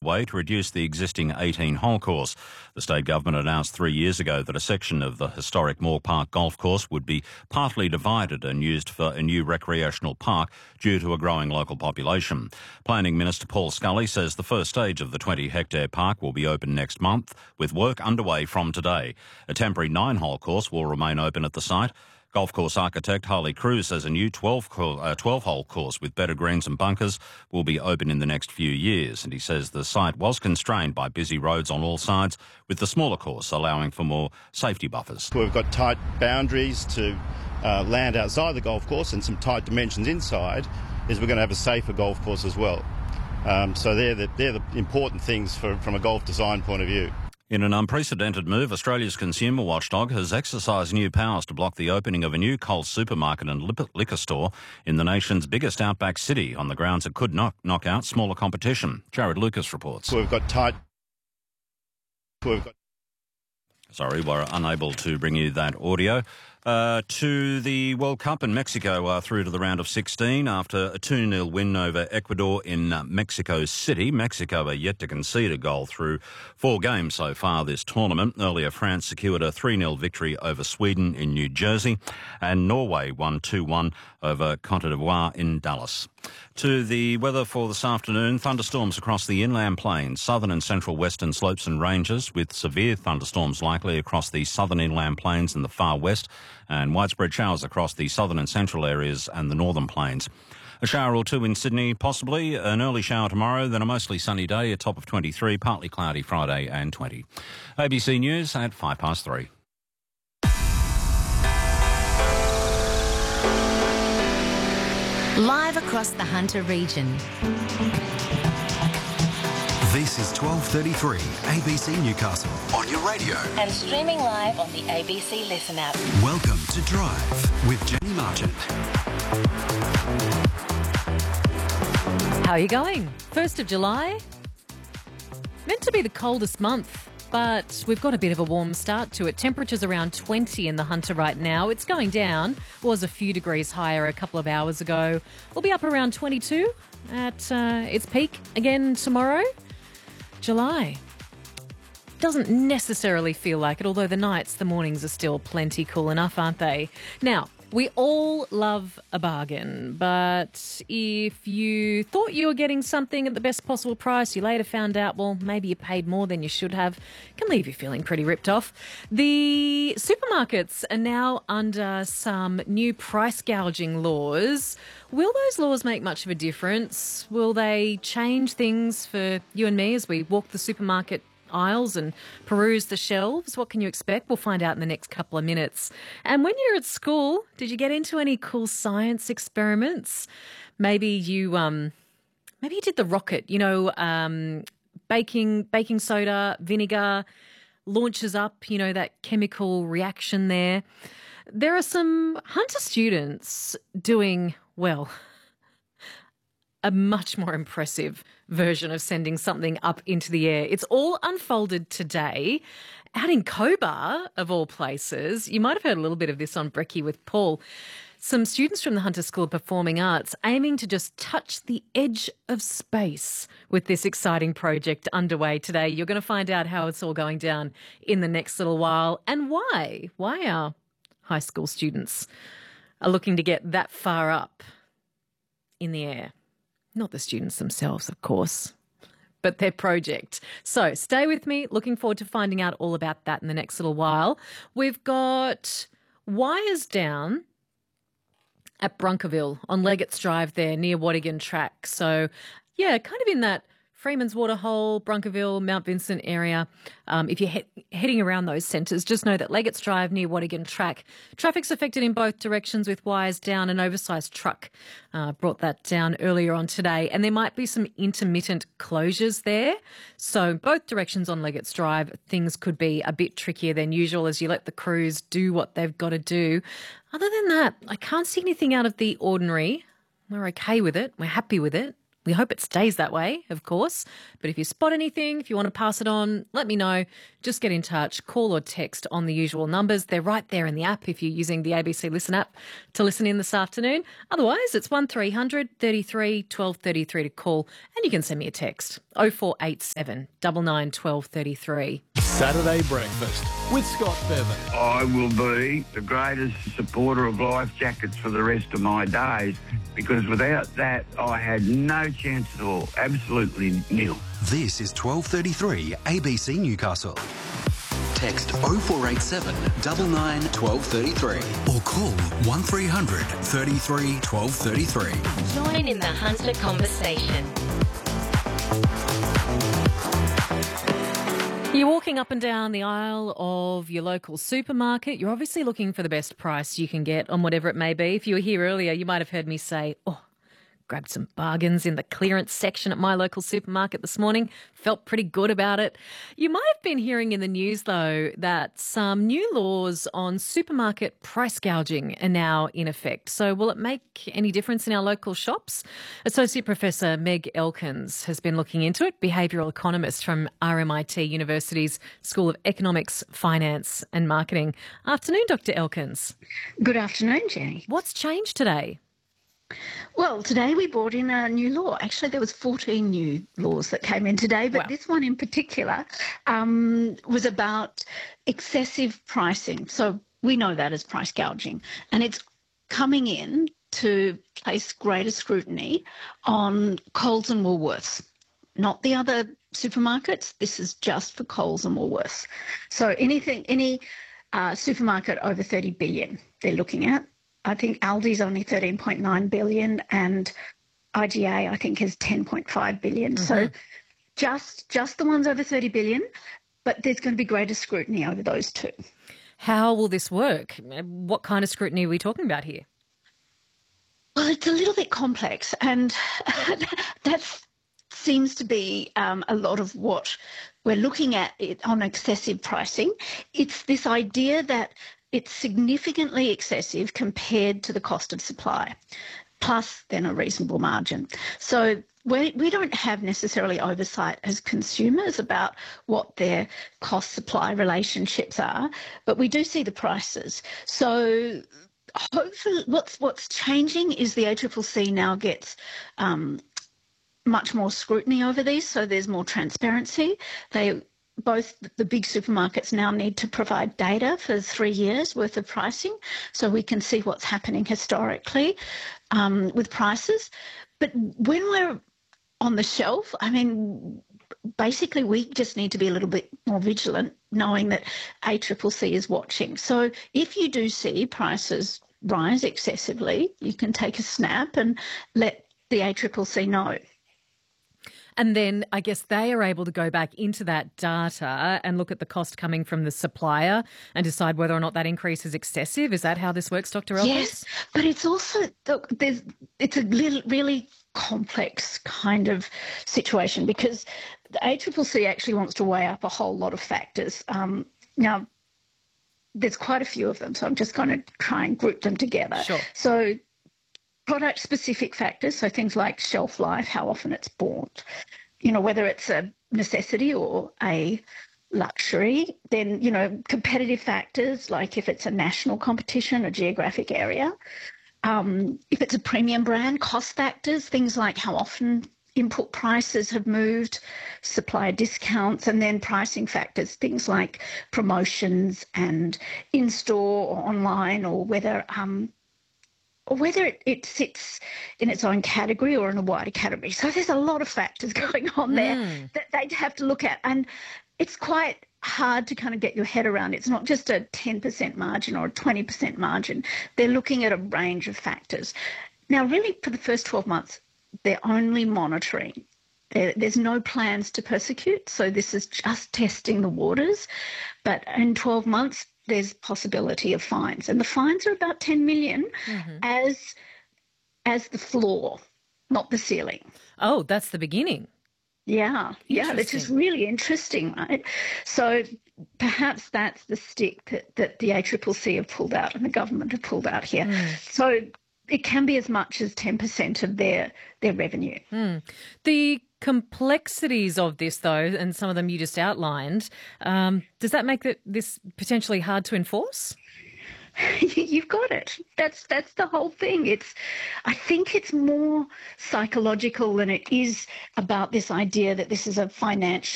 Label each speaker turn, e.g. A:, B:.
A: Way to reduce the existing 18-hole course. The state government announced 3 years ago that a section of the historic Moore Park golf course would be partly divided and used for a new recreational park due to a growing local population. Planning Minister Paul Scully says the first stage of the 20-hectare park will be open next month, with work underway from today. A temporary 9-hole course will remain open at the site. Golf course architect Harley Cruz says a new 12-hole course with better greens and bunkers will be open in the next few years. And he says the site was constrained by busy roads on all sides, with the smaller course allowing for more safety buffers.
B: We've got tight boundaries to land outside the golf course and some tight dimensions inside, is we're going to have a safer golf course as well. So they're the important things from a golf design point of view.
A: In an unprecedented move, Australia's consumer watchdog has exercised new powers to block the opening of a new Coles supermarket and liquor store in the nation's biggest outback city on the grounds it could knock out smaller competition. Jared Lucas reports.
B: We're
A: unable to bring you that audio. To the World Cup in Mexico through to the round of 16 after a 2-0 win over Ecuador in Mexico City. Mexico are yet to concede a goal through 4 games so far this tournament. Earlier, France secured a 3-0 victory over Sweden in New Jersey, and Norway won 2-1 over Cote d'Ivoire in Dallas. To the weather for this afternoon, thunderstorms across the inland plains, southern and central western slopes and ranges, with severe thunderstorms likely across the southern inland plains and the far west, and widespread showers across the southern and central areas and the northern plains. A shower or two in Sydney, possibly. An early shower tomorrow, then a mostly sunny day, a top of 23, partly cloudy Friday and 20. ABC News at 3:05.
C: Live across the Hunter region.
D: This is 12:33 ABC Newcastle on your radio.
C: And streaming live on the ABC Listen app.
D: Welcome to Drive with Jenny Marchant.
E: How are you going? 1st of July? Meant to be the coldest month, but we've got a bit of a warm start to it. Temperatures around 20 in the Hunter right now. It's going down. Was a few degrees higher a couple of hours ago. We'll be up around 22 at its peak again tomorrow. July. Doesn't necessarily feel like it, although the mornings are still plenty cool enough, aren't they? Now, we all love a bargain, but if you thought you were getting something at the best possible price, you later found out, well, maybe you paid more than you should have, it can leave you feeling pretty ripped off. The supermarkets are now under some new price gouging laws. Will those laws make much of a difference? Will they change things for you and me as we walk the supermarket aisles and peruse the shelves? What can you expect? We'll find out in the next couple of minutes. And when you're at school, did you get into any cool science experiments? Maybe you did the rocket, baking soda, vinegar, launches up, that chemical reaction there. There are some Hunter students doing, well, a much more impressive version of sending something up into the air. It's all unfolded today out in Cobar, of all places. You might have heard a little bit of this on Brekkie with Paul. Some students from the Hunter School of Performing Arts aiming to just touch the edge of space with this exciting project underway today. You're going to find out how it's all going down in the next little while and why our high school students are looking to get that far up in the air. Not the students themselves, of course, but their project. So stay with me. Looking forward to finding out all about that in the next little while. We've got wires down at Brunkerville on Leggett's Drive there near Wadigan Track. So, yeah, kind of in that Freeman's Waterhole, Brunkerville, Mount Vincent area. If you're heading around those centres, just know that Leggett's Drive near Wadigan Track, traffic's affected in both directions with wires down. An oversized truck brought that down earlier on today, and there might be some intermittent closures there. So both directions on Leggett's Drive, things could be a bit trickier than usual as you let the crews do what they've got to do. Other than that, I can't see anything out of the ordinary. We're okay with it. We're happy with it. We hope it stays that way, of course. But if you spot anything, if you want to pass it on, let me know. Just get in touch, call or text on the usual numbers. They're right there in the app if you're using the ABC Listen app to listen in this afternoon. Otherwise, it's 1300 33 1233 to call, and you can send me a text 0487 99 12 33.
F: Saturday Breakfast with Scott Bevan.
G: I will be the greatest supporter of life jackets for the rest of my days, because without that, I had no chance at all. Absolutely nil.
D: This is 12:33 ABC Newcastle. Text 0487 99 1233 or call 1300 33 1233.
C: Join in the Hunter conversation.
E: You're walking up and down the aisle of your local supermarket. You're obviously looking for the best price you can get on whatever it may be. If you were here earlier, you might have heard me say, grabbed some bargains in the clearance section at my local supermarket this morning. Felt pretty good about it. You might have been hearing in the news, though, that some new laws on supermarket price gouging are now in effect. So will it make any difference in our local shops? Associate Professor Meg Elkins has been looking into it, behavioural economist from RMIT University's School of Economics, Finance and Marketing. Afternoon, Dr. Elkins.
H: Good afternoon, Jenny.
E: What's changed today?
H: Well, today we brought in a new law. Actually, there was 14 new laws that came in today, but this one in particular was about excessive pricing. So we know that as price gouging, and it's coming in to place greater scrutiny on Coles and Woolworths, not the other supermarkets. This is just for Coles and Woolworths. So any supermarket over 30 billion they're looking at. I think Aldi's only 13.9 billion and IGA I think is 10.5 billion. Mm-hmm. So just the ones over 30 billion, but there's going to be greater scrutiny over those two.
E: How will this work? What kind of scrutiny are we talking about here?
H: Well, it's a little bit complex, and that seems to be a lot of what we're looking at on excessive pricing. It's this idea that it's significantly excessive compared to the cost of supply, plus then a reasonable margin. So we don't have necessarily oversight as consumers about what their cost-supply relationships are, but we do see the prices. So hopefully what's changing is the ACCC now gets much more scrutiny over these, so there's more transparency. Both the big supermarkets now need to provide data for 3 years worth of pricing, so we can see what's happening historically with prices. But when we're on the shelf, I mean, basically we just need to be a little bit more vigilant, knowing that ACCC is watching. So if you do see prices rise excessively, you can take a snap and let the ACCC know.
E: And then I guess they are able to go back into that data and look at the cost coming from the supplier and decide whether or not that increase is excessive. Is that how this works, Dr. Elkins?
H: Yes, but it's also, it's a really complex kind of situation, because the ACCC actually wants to weigh up a whole lot of factors. Now, there's quite a few of them, so I'm just going to try and group them together.
E: Sure.
H: So product-specific factors, so things like shelf life, how often it's bought, whether it's a necessity or a luxury. Then, competitive factors, like if it's a national competition, a geographic area. If it's a premium brand, cost factors, things like how often input prices have moved, supplier discounts, and then pricing factors, things like promotions and in-store or online, or whether it sits in its own category or in a wider category. So there's a lot of factors going on there that they'd have to look at. And it's quite hard to kind of get your head around. It's not just a 10% margin or a 20% margin. They're looking at a range of factors. Now, really, for the first 12 months, they're only monitoring. There's no plans to persecute, so this is just testing the waters. But in 12 months, there's possibility of fines. And the fines are about 10 million as the floor, not the ceiling.
E: Oh, that's the beginning.
H: Yeah, which is really interesting, right? So perhaps that's the stick that the ACCC have pulled out and the government have pulled out here. So it can be as much as 10% of their revenue.
E: The complexities of this, though, and some of them you just outlined, does that make this potentially hard to enforce?
H: You've got it. That's the whole thing. I think it's more psychological than it is about this idea that this is a financial